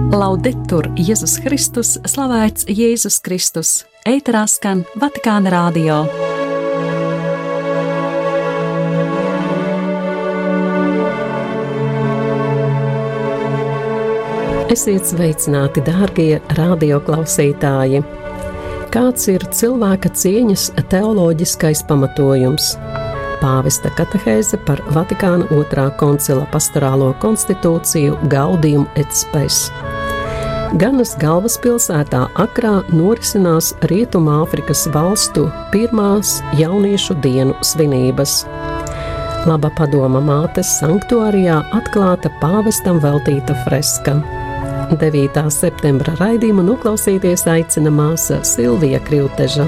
Laudetur Jēzus Kristus, slavēts Jēzus Kristus, ēterā skan Vatikāna radio. Esiet sveicināti, dārgie radioklausītāji! Kāds ir cilvēka cieņas teoloģiskais pamatojums? Pāvesta katehēze par Vatikāna II koncila pastorālo konstitūciju Gaudium et Spes. Ganas galvaspilsētā Akrā norisinās Rietumāfrikas valstu pirmās jauniešu dienu svinības. Laba padoma mātes sanktuārijā atklāta pāvestam veltīta freska. 9. septembra raidījumu noklausīties aicina māsa Silvija Krivteža.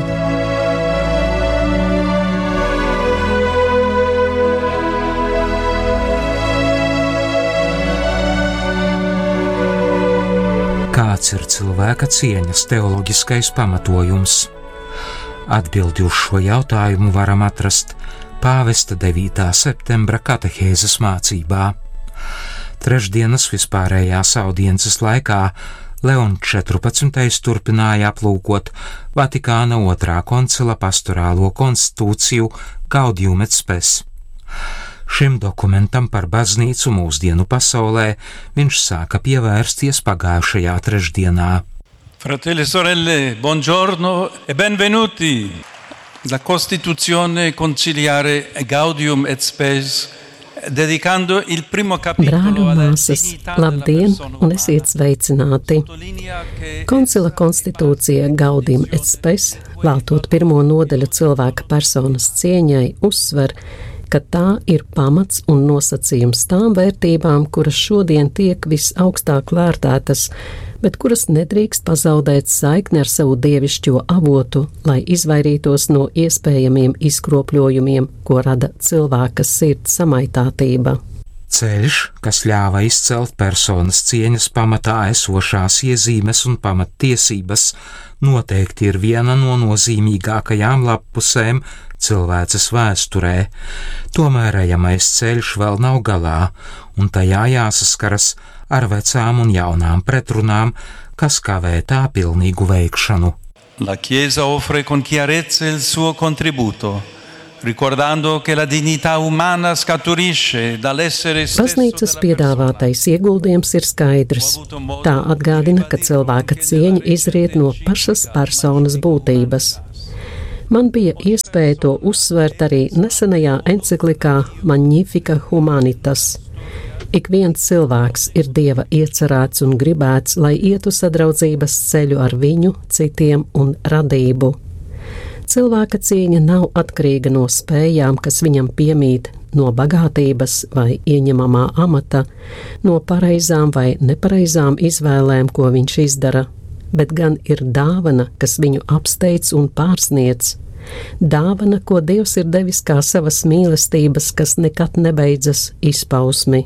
Kāds ir cilvēka cieņas teoloģiskais pamatojums? Atbildi uz šo jautājumu varam atrast pāvesta 9. septembra katehēzes mācībā. Trešdienas vispārējās audiences laikā Leons 14. turpināja aplūkot Vatikāna II koncila pastorālo konstitūciju Gaudium et Spes. Šim dokumentam par baznīcu mūsdienu pasaulē viņš sāka pievērsties pagājušajā trešdienā. Fratelli e sorelle, buongiorno e benvenuti! La Costituzione conciliare Gaudium et Spes, dedicando il primo capitolo alla dignità della persona umana. Esiet sveicināti! Koncila konstitūcija Gaudium et Spes, veltot pirmo nodaļu cilvēka personas cieņai, uzsver, ka tā ir pamats un nosacījums tām vērtībām, kuras šodien tiek visaugstāk vērtētas, bet kuras nedrīkst pazaudēt saikni ar savu dievišķo avotu, lai izvairītos no iespējamiem izkropļojumiem, ko rada cilvēka sirds samaitātība. Ceļš, kas ļāva izcelt personas cieņas pamatā esošās iezīmes un pamattiesības, noteikti ir viena no nozīmīgākajām lappusēm cilvēces vēsturē. Tomēr ejamais ceļš vēl nav galā, un tajā jāsaskaras ar vecām un jaunām pretrunām, kas kavē tā pilnīgu veikšanu. La Chiesa offre con chiarezza il suo contributo, ricordando che la dignità umana scaturisce dall'essere stesso. Baznīcas piedāvātais ieguldījums ir skaidrs. Tā atgādina, ka cilvēka cieņa izriet no pašas personas būtības. Man bija iespēja to uzsvērt arī nesenajā enciklikā Magnificat Humanitas. Ik viens cilvēks ir Dieva iecerēts un gribēts, lai ietu sadraudzības ceļu ar viņu, citiem un radību. Cilvēka cieņa nav atkarīga no spējām, kas viņam piemīt, no bagātības vai ieņemamā amata, no pareizām vai nepareizām izvēlēm, ko viņš izdara, bet gan ir dāvana, kas viņu apsteidz un pārsniedz. Dāvana, ko Dievs ir devis kā savas mīlestības, kas nekad nebeidzas izpausmi.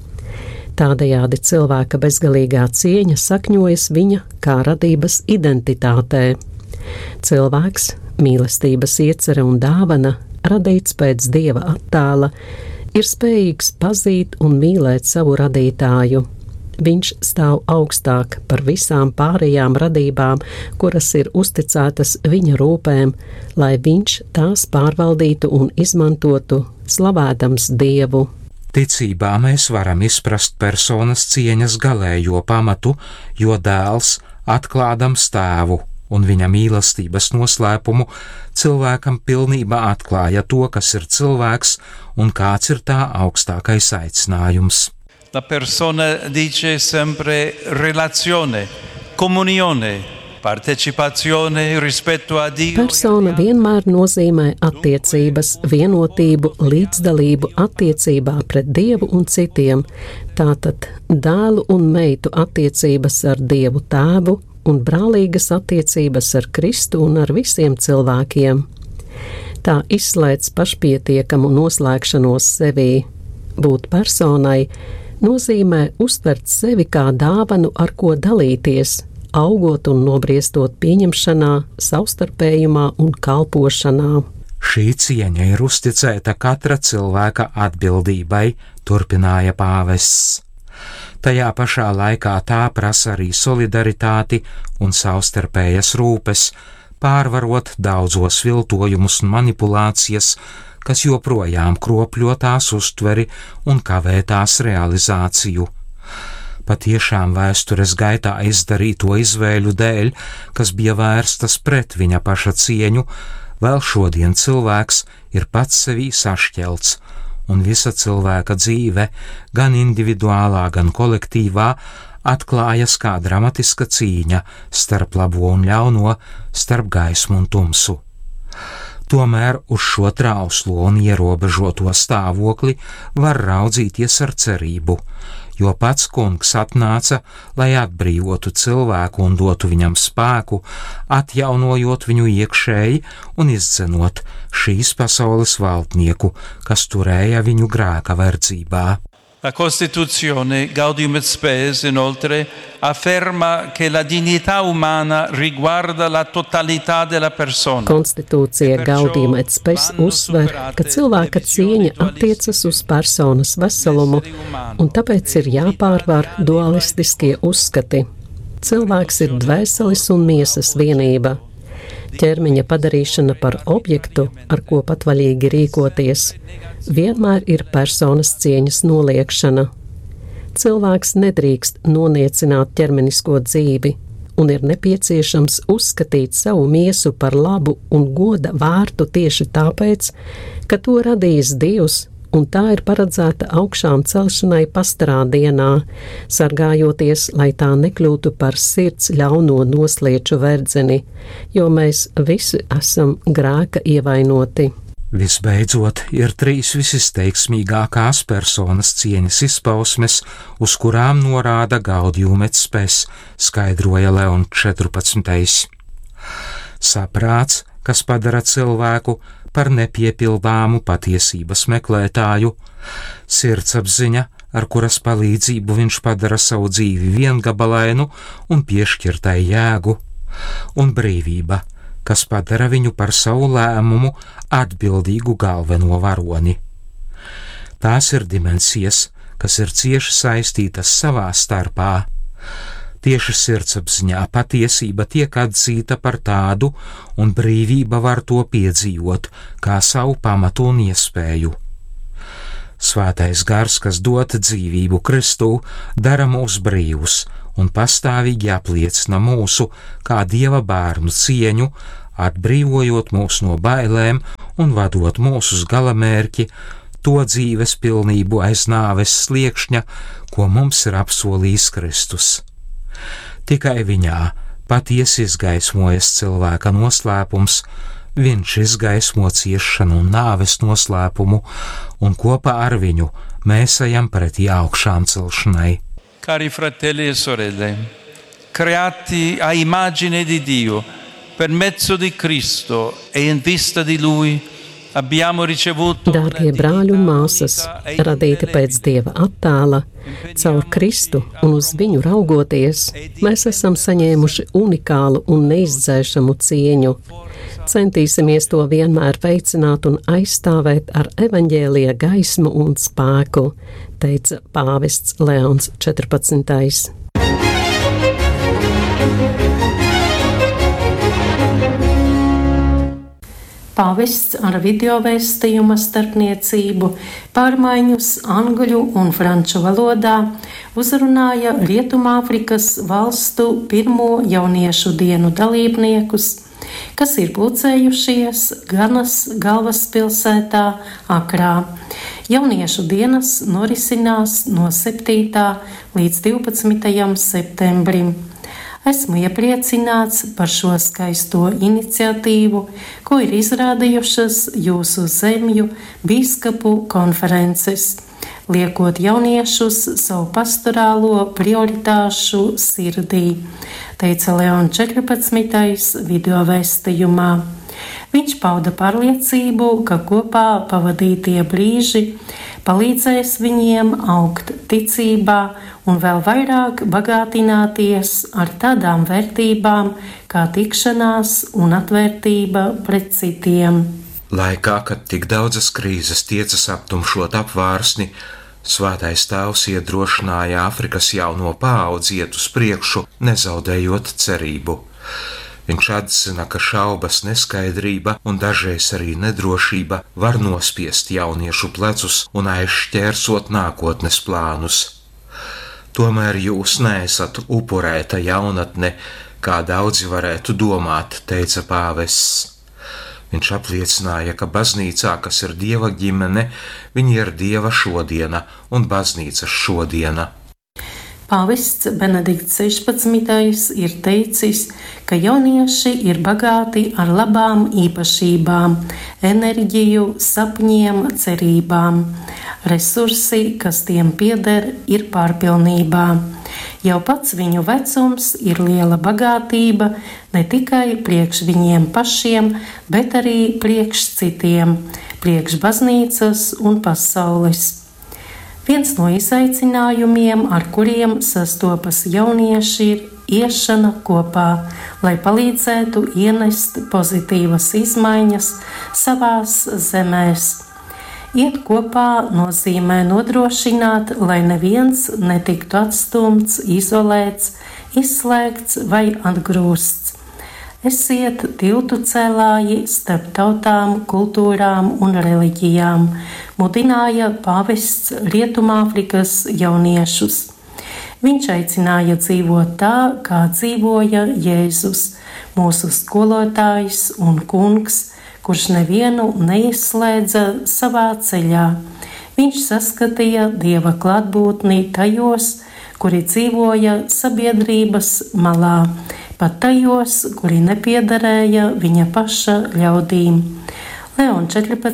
Tādējādi cilvēka bezgalīgā cieņa sakņojas viņa kā radības identitātē. Cilvēks, mīlestības iecerē un dāvana, radīts pēc Dieva attēla, ir spējīgs pazīt un mīlēt savu radītāju. Viņš stāv augstāk par visām pārējām radībām, kuras ir uzticētas viņa rūpēm, lai viņš tās pārvaldītu un izmantotu, slavēdams Dievu. Ticībā mēs varam izprast personas cieņas galējo pamatu, jo dēls, atklādams tēvu un viņa mīlestības noslēpumu, cilvēkam pilnībā atklāja to, kas ir cilvēks un kāds ir tā augstākais aicinājums. La persona dice sempre relazione, comunione, partecipazione rispetto a Dio. Persona vienmēr nozīmē attiecības, vienotību, līdzdalību attiecībā pret Dievu un citiem, tātad dēlu un meitu attiecības ar Dievu tēvu un brālīgas attiecības ar Kristu un ar visiem cilvēkiem. Tā izslēdz pašpietiekamu noslēgšanos sevī. Būt personai nozīmē uztvert sevi kā dāvanu, ar ko dalīties, augot un nobriestot pieņemšanā, savstarpējumā un kalpošanā. Šī cieņa ir uzticēta katra cilvēka atbildībai, turpināja pāvests. Tajā pašā laikā tā prasa arī solidaritāti un savstarpējas rūpes, pārvarot daudzos viltojumus un manipulācijas, kas joprojām kropļo tās uztveri un kavē tās realizāciju. Patiešām vēstures gaitā izdarīto izvēļu dēļ, kas bija vērstas pret viņa paša cieņu, vēl šodien cilvēks ir pats sevī sašķelts, un visa cilvēka dzīve, gan individuālā, gan kolektīvā, atklājas kā dramatiska cīņa starp labo un ļauno, starp gaismu un tumsu. Tomēr uz šo trauslo un ierobežoto stāvokli var raudzīties ar cerību, jo pats Kungs atnāca, lai atbrīvotu cilvēku un dotu viņam spēku, atjaunojot viņu iekšēji un izdzenot šīs pasaules valdnieku, kas turēja viņu grēka verdzībā. La Costituzione Gaudium et Spes, inoltre, afferma che la dignità umana riguarda la totalità della persona. Konstitūcija Gaudium et Spes uzsver, ka cilvēka cieņa attiecas uz personas veselumu, un tāpēc ir jāpārvar dualistiskie uzskati. Cilvēks ir dvēseles un miesas vienība. Ķermeņa padarīšana par objektu, ar ko patvaļīgi rīkoties, vienmēr ir personas cieņas noliekšana. Cilvēks nedrīkst noniecināt ķermenisko dzīvi, un ir nepieciešams uzskatīt savu miesu par labu un goda vērtu tieši tāpēc, ka to radījis Dievs, un tā ir paredzēta augšām celšanai pastarā dienā, sargājoties, lai tā nekļūtu par sirds ļauno noslieču verdzeni, jo mēs visi esam grēka ievainoti. Visbeidzot, ir 3 visizteiksmīgākās personas cieņas izpausmes, uz kurām norāda Gaudium et Spes, skaidroja Leons 14. Saprāts, kas padara cilvēku par nepiepildāmu patiesības meklētāju, sirdsapziņa, ar kuras palīdzību viņš padara savu dzīvi viengabalainu un piešķirtai jēgu, un brīvība, kas padara viņu par savu lēmumu atbildīgu galveno varoni. Tās ir dimensijas, kas ir cieši saistītas savā starpā. Tieši sirdsapziņā patiesība tiek atzīta par tādu, un brīvība var to piedzīvot kā savu pamatu un iespēju. Svētais gars, kas dod dzīvību Kristū, dara mūs brīvus un pastāvīgi apliecina mūsu kā Dieva bērnu cieņu, atbrīvojot mūs no bailēm un vadot mūs uz galamērķi, to dzīves pilnību aiz nāves sliekšņa, ko mums ir apsolījis Kristus. Tikai viņā patiesi izgaismojas cilvēka noslēpums, viņš izgaismo ciešanu un nāves noslēpumu, un kopā ar viņu mēs ejam pretī augšām celšanai. Cari fratelli e sorelle, creati a immagine di Dio, per mezzo di Cristo e in vista di Lui, Dārgie brāļi un māsas, radīti pēc Dieva attēla, caur Kristu un uz viņu raugoties, mēs esam saņēmuši unikālu un neizdzēšamu cieņu. Centīsimies to vienmēr veicināt un aizstāvēt ar evaņģēlija gaismu un spēku, teica pāvests Leons 14. Pāvests ar videovēstījuma starpniecību pārmaiņus angļu un franču valodā uzrunāja Rietumāfrikas valstu pirmo jauniešu dienu dalībniekus, kas ir pulcējušies Ganas galvaspilsētā Akrā. Jauniešu dienas norisinās no 7. līdz 12. septembrim. Esmu iepriecināts par šo skaisto iniciatīvu, ko ir izrādījušas jūsu zemju bīskapu konferences, liekot jauniešus savu pastorālo prioritāšu sirdī, teica Leons 14. videovēstījumā. Viņš pauda pārliecību, ka kopā pavadītie brīži palīdzēs viņiem augt ticībā un vēl vairāk bagātināties ar tādām vērtībām kā tikšanās un atvērtība pret citiem. Laikā, kad tik daudzas krīzes tiecas aptumšot apvārsni, Svētais tēvs iedrošināja Āfrikas jauno paudzi iet uz priekšu, nezaudējot cerību. Viņš atzina, ka šaubas, neskaidrība un dažreiz arī nedrošība var nospiest jauniešu plecus un aizšķērsot nākotnes plānus. Tomēr jūs neesat upurēta jaunatne, kā daudzi varētu domāt, teica pāvests. Viņš apliecināja, ka baznīcā, kas ir Dieva ģimene, viņa ir Dieva šodiena un baznīcas šodiena. Pāvests Benedikts 16. ir teicis, ka jaunieši ir bagāti ar labām īpašībām, enerģiju, sapņiem, cerībām. Resursi, kas tiem pieder, ir pārpilnībā. Jau pats viņu vecums ir liela bagātība ne tikai priekš viņiem pašiem, bet arī priekš citiem, priekš baznīcas un pasaules. Viens no izaicinājumiem, ar kuriem sastopas jaunieši, ir iešana kopā, lai palīdzētu ienest pozitīvas izmaiņas savās zemēs. Iet kopā nozīmē nodrošināt, lai neviens netiktu atstumts, izolēts, izslēgts vai atgrūsts. Esiet tiltu cēlāji starp tautām, kultūrām un reliģijām, mudināja pāvests Rietumāfrikas jauniešus. Viņš aicināja dzīvot tā, kā dzīvoja Jēzus, mūsu skolotājs un kungs, kurš nevienu neizslēdza savā ceļā. Viņš saskatīja Dieva klātbūtni tajos, kuri dzīvoja sabiedrības malā, pat tajos, kuri nepiederēja viņa paša ļaudīm. Leon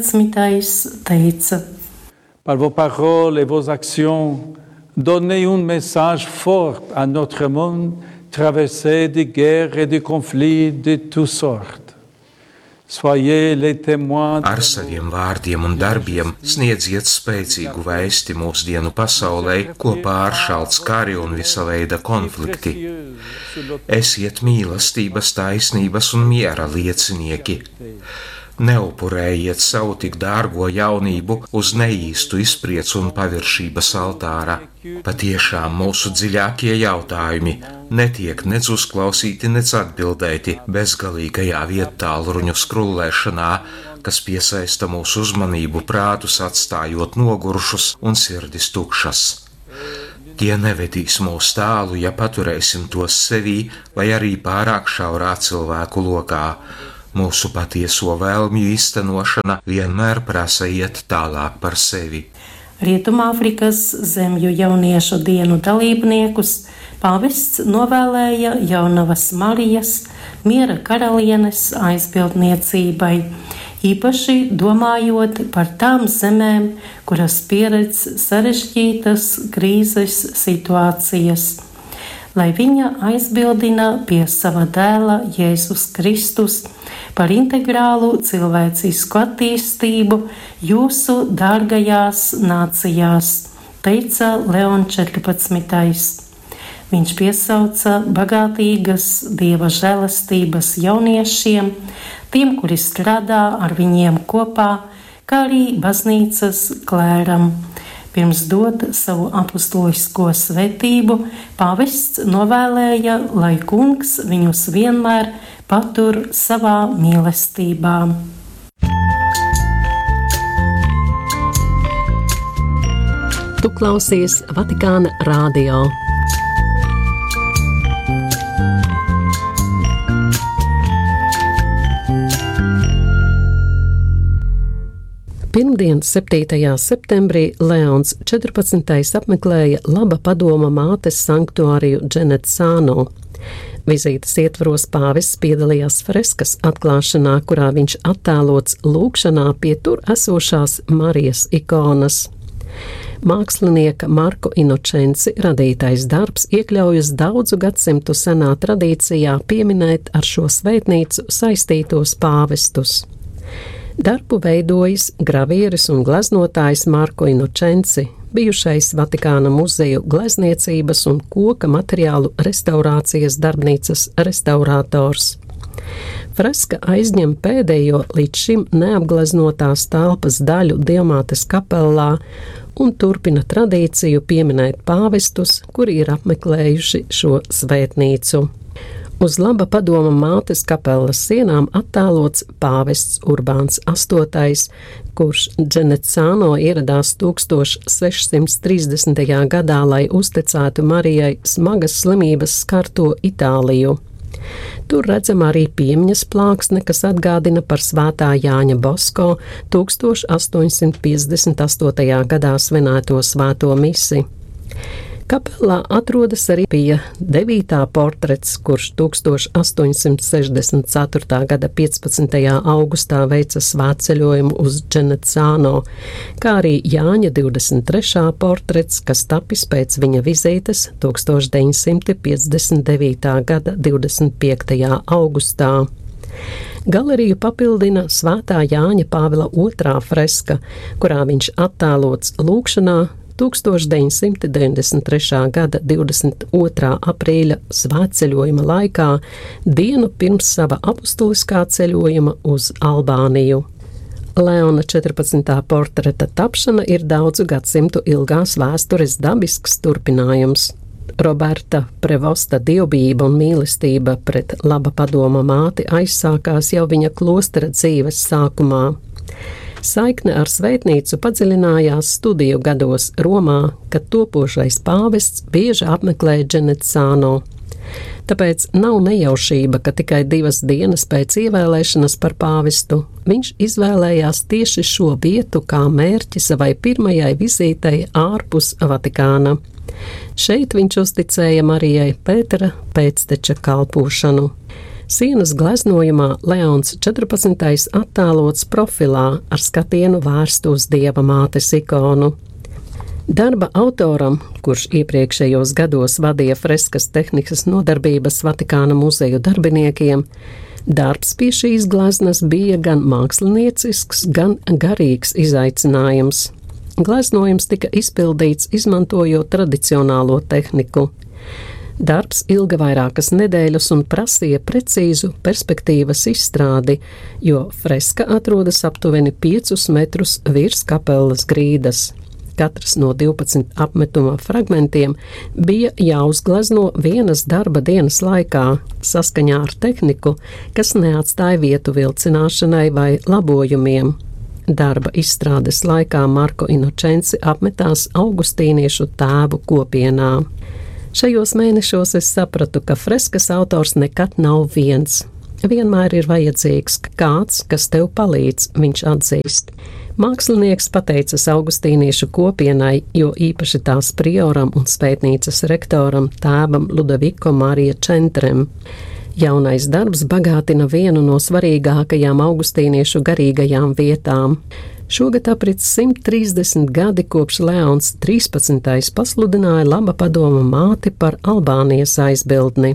14. teica: Par vos paroles et vos actions, donnez un message fort à notre monde, traversé de guerres et de conflits de toutes sortes. Ar saviem vārdiem un darbiem sniedziet spēcīgu vēsti mūsdienu pasaulē, ko pāršalts kari un visa veida konflikti. Esiet mīlestības, taisnības un miera liecinieki. Neupurējiet savu tik dārgo jaunību uz neīstu izpriecu un paviršības altāra. Patiešām mūsu dziļākie jautājumi netiek nec uzklausīti, nec atbildēti bezgalīgajā viettālruņu skrullēšanā, kas piesaista mūsu uzmanību, prātus atstājot nogurušus un sirdis tukšas. Tie nevedīs mūs tālu, ja paturēsim tos sevī vai arī pārāk šaurā cilvēku lokā. Mūsu patieso vēlmju īstenošana vienmēr prasa iet tālāk par sevi. Rietumāfrikas zemju jauniešu dienu dalībniekus pāvests novēlēja Jaunavas Marijas, miera karalienes aizbildniecībai, īpaši domājot par tām zemēm, kuras pieredz sarežģītas krīzes situācijas. Lai viņa aizbildina pie sava dēla Jēzus Kristus par integrālu cilvēcisku attīstību jūsu dārgajās nācijās, teica Leon 14. Viņš piesauca bagātīgas Dieva žēlastības jauniešiem, tiem, kuri strādā ar viņiem kopā, kā arī baznīcas klēram. Pirms dot savu apustulisko svētību, pāvests novēlēja, lai kungs viņus vienmēr patur savā mīlestībā. Tu klausies Vatikāna radio. Pirmdien, 7. septembrī, Leons 14. apmeklēja Laba padoma mātes sanktuāriju Dženetsāno. Vizītes ietvaros pāvests piedalījās freskas atklāšanā, kurā viņš attēlots lūgšanā pie tur esošās Marijas ikonas. Mākslinieka Marko Inočenci radītais darbs iekļaujas daudzu gadsimtu senā tradīcijā pieminēt ar šo svētnīcu saistītos pāvestus. Darbu veidojis gravieris un gleznotājs Marko Inočenci, bijušais Vatikāna muzeju glezniecības un koka materiālu restaurācijas darbnīcas restaurātors. Freska aizņem pēdējo līdz šim neapgleznotās telpas daļu Dievmātes kapellā un turpina tradīciju pieminēt pāvestus, kuri ir apmeklējuši šo svētnīcu. Uz Laba padoma mātes kapelas sienām attēlots pāvests Urbāns VIII, kurš Dženecāno ieradās 1630. gadā, lai uzticētu Marijai smagas slimības skarto Itāliju. Tur redzama arī piemiņas plāksne, kas atgādina par svētā Jāņa Bosko 1858. gadā svinēto svēto misi. Kapelā atrodas arī Pija IX portrets, kurš 1864. gada 15. augustā veica svētceļojumu uz Dženecāno, kā arī Jāņa 23. portrets, kas tapis pēc viņa vizītes 1959. gada 25. augustā. Galeriju papildina svētā Jāņa Pāvila II freska, kurā viņš attēlots lūgšanā 1993. gada 22. aprīļa svētceļojuma laikā, dienu pirms sava apustuliskā ceļojuma uz Albāniju. Leona 14. portreta tapšana ir daudzu gadsimtu ilgās vēstures dabisks turpinājums. Roberta Prevosta dievbijība un mīlestība pret Laba padoma māti aizsākās jau viņa klostera dzīves sākumā. Saikne ar svētnīcu padziļinājās studiju gados Romā, kad topošais pāvests bieži apmeklēja Dženecāno. Tāpēc nav nejaušība, ka tikai 2 dienas pēc ievēlēšanas par pāvestu viņš izvēlējās tieši šo vietu kā mērķi savai pirmajai vizītei ārpus Vatikāna. Šeit viņš uzticēja Marijai Pētera pēcteča kalpošanu. Sienas gleznojumā Leons 14. attēlots profilā ar skatienu vērstu uz Dieva mātes ikonu. Darba autoram, kurš iepriekšējos gados vadīja freskas tehnikas nodarbības Vatikāna muzeju darbiniekiem, darbs pie šīs gleznas bija gan māksliniecisks, gan garīgs izaicinājums. Gleznojums tika izpildīts izmantojot tradicionālo tehniku. Darbs ilga vairākas nedēļas un prasīja precīzu perspektīvas izstrādi, jo freska atrodas aptuveni 5 metrus virs kapelas grīdas. Katrs no 12 apmetuma fragmentiem bija jāuzglezno vienas darba dienas laikā, saskaņā ar tehniku, kas neatstāja vietu vilcināšanai vai labojumiem. Darba izstrādes laikā Marko Inočenci apmetās augustīniešu tēvu kopienā. Šajos mēnešos es sapratu, ka freskas autors nekad nav viens. Vienmēr ir vajadzīgs kāds, kas tev palīdz, viņš atzīst. Mākslinieks pateicas augustīniešu kopienai, jo īpaši tās prioram un svētnīcas rektoram tēvam Ludoviko Marija Čentrem. Jaunais darbs bagātina vienu no svarīgākajām augustīniešu garīgajām vietām. Šogad aprits 130 gadi kopš Leons 13. pasludināja Laba padoma māti par Albānijas aizbildni.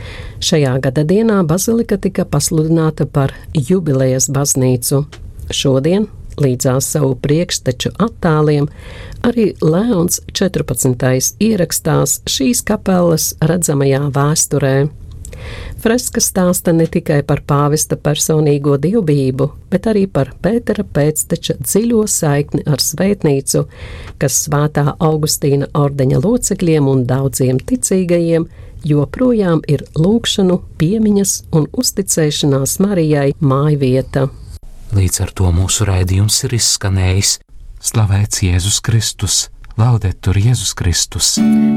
Šajā gada dienā bazilika tika pasludināta par jubilejas baznīcu. Šodien, līdzās savu priekšteču attēliem, arī Leons 14. ierakstās šīs kapelas redzamajā vēsturē. Freska stāsta ne tikai par pāvesta personīgo dievbijību, bet arī par Pētera pēcteča dziļo saikni ar svētnīcu, kas svētā Augustīna ordeņa locekļiem un daudziem ticīgajiem joprojām ir lūgšanu, piemiņas un uzticēšanās Marijai mājvieta. Līdz ar to mūsu raidījums ir izskanējis. Slavēts Jēzus Kristus, laudetur Jēzus Kristus!